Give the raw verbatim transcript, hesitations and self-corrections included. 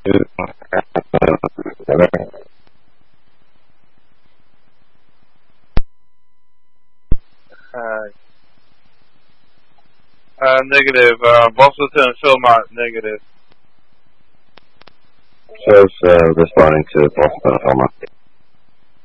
Uh, uh, negative. Uh, Boston and Philmont, negative. Shows uh, responding to Boston and Philmont.